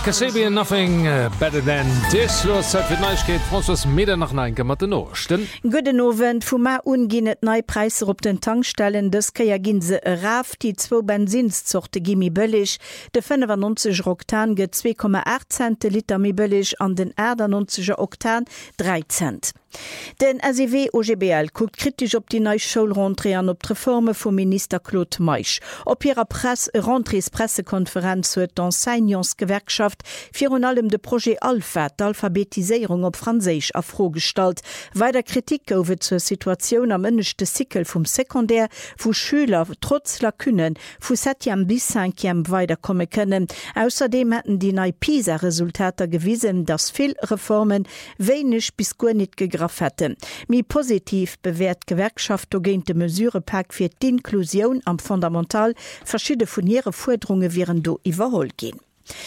Kasabian nothing better than this. Zeit für Neuigkeit. François Meder nach 9 mat den Osten. Guten Abend. Fu ma ungin et neue Preise op den Tankstellen. Das kann ja gin se raf. Die 2 Benzinsorte gimi böllig. De 95 Oktan get 2,8 Cent Liter mi böllig an den 90 Oktan 3 Cent. Den SEW OGBL guckt kritisch op die neue Schulrentrée an op die Reforme vom Minister Claude Meisch. Op ihrer Rentrées-Pressekonferenz huet d'Enseignants-Gewerkschaft für allem de Projekt Alpha, d'Alphabetisierung op Französisch afrogestalt, weil der Kritik over zur Situation am ënnechte Sikel vom Sekundär, wo Schüler trotz Lakunen vu 7. bis 5. weiterkommen können. Außerdem hätten die neue PISA-Resultate gewiesen, dass viel Reformen wenig bis gar nicht gegrafen hätten. Mi positiv bewährt Gewerkschaft gegen de Mesurepack für die Inklusion am Fundamental verschiedene von ihre Forderungen wären do überholt gehen.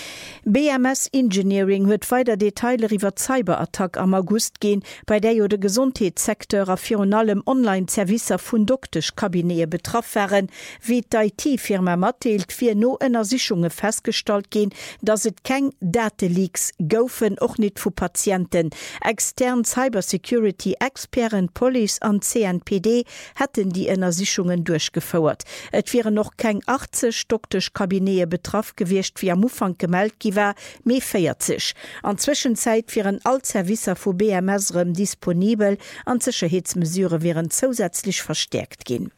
BMS Engineering huet weiter Details iwwer Cyberattack am August gehen, bei der jo de Gesundheitssektor a allem Online-Servicer vun doktisch Kabinee betraff wären, wie d'IT-Firma matteelt fir no ënner Sichunge festgestalt gehen, dass et keng Dataleaks goufen och net vu Patienten. Extern Cybersecurity-Experten, Police an CNPD hätten die Sichungen durchgefauert. Et wären noch keng 80 doktisch Kabinee betraff gewircht wie am Ufang gemeldet war mé 40. An Zwischenzeit wären all Servicer vu BMSrem disponibel, an Sicherheitsmesure wären zusätzlich verstärkt gehen.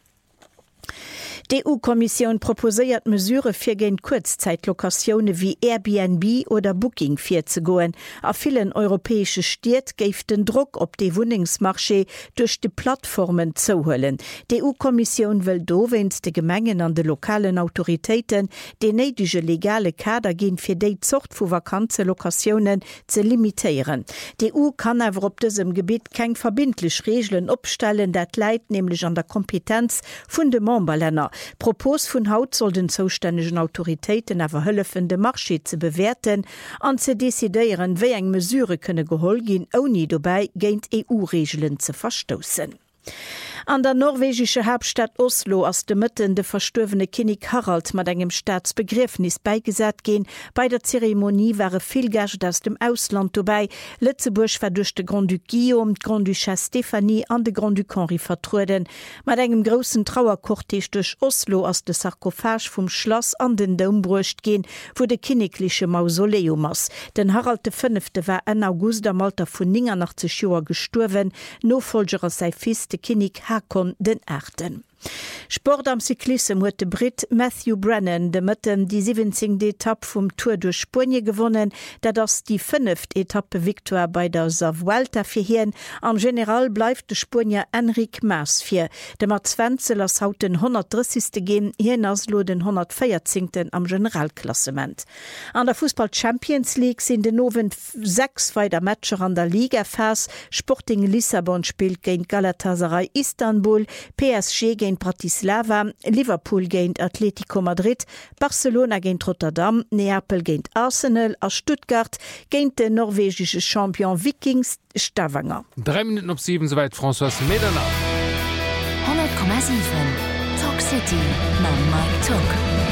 Die EU-Kommission proposiert Mesure für gegen Kurzzeitlokationen wie Airbnb oder Booking vorzugehen. Auf vielen europäischen Städten gibt den Druck auf die Wohnungsmarché durch die Plattformen zu holen. Die EU-Kommission will do, wenn die Gemengen an die lokalen Autoritäten die nötige legale Kader gehen für die Zucht von vakanten Lokationen zu limitieren. Die EU kann aber auf diesem Gebiet keine verbindlichen Regeln aufstellen, das liegt nämlich an der Kompetenz von den Memberländern. Propos vun Haut soll den zuständigen Autoritäten awer hëllefen de Marché ze bewerten an ze desideieren, wéi eng Mesure kënne geholl gin, oni dobei géint EU-Regeln ze verstossen. An der norwegische Hauptstadt Oslo ass de Mëtten de verstorvene König Harald mat engem Staatsbegriffnis beigesat gin. Bei der Zeremonie waren viel Gäste aus dem Ausland dabei. Lützeburg war durch de Grand Duc Guillaume, Grand Duchesse Stephanie an de Grand Duc Henri vertruden. Mat engem grossen Trauerkortege durch Oslo ass de Sarkophage vom Schloss an den Dom brucht gin, wo de königliche Mausoleum ass. Den Harald V. war en August am Alter vun 89 Joer gestorven, Nofolger sei fils de König Hakon den 8. Sport am Cyklisme huet de Brit Matthew Brennan de Mëtten die 17. Etappe vom Tour durch Spanien gewonnen, dat ass die 5. Etappe Victoire bei der Vuelta firhien. Am General bleif de Spanier Enric Mas fir. De mat 20 ass haut den 130. gehen, hien aslo den 114. am Generalklassement. An der Fußball Champions League sind den nowen 6 weiter Matcher an der Liga fas. Sporting Lissabon spielt gegen Galatasaray Istanbul, PSG gegen Bratislava, Liverpool gegen Atletico Madrid, Barcelona gegen Rotterdam, Neapel gegen Arsenal, a Stuttgart gegen den norwegische Champion Vikings Stavanger. 3 Minuten auf 7, soweit François Meder nach. 100,7 Talk City na Mike Talk.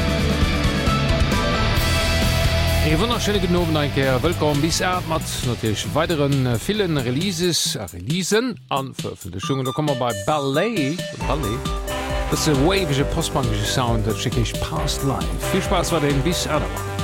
Wunderschöne Genoven willkommen bis mat natürlich weiteren vielen Releasen an Veröffentlichungen. Da kommen wir bei Ballet. Das ist ein wavische postbankische Sound, das schicke ich Past Live. Viel Spaß bei den bis Adama.